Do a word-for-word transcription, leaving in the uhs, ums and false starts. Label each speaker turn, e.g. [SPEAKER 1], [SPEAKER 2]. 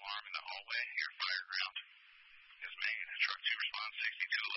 [SPEAKER 1] alarm in the hallway. Your fire ground is main. Truck two response sixty-two